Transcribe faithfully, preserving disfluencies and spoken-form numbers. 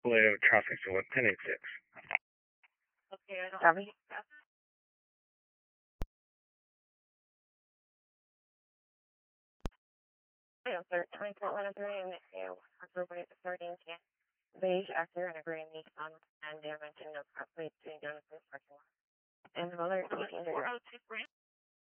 Blue traffic to ten eighty-six. Okay, I don't have any. thirteen point one three and appropriate thirteen can beige actor and a green Nissan and dimension of property to Genesis parking lot. And the other eighteen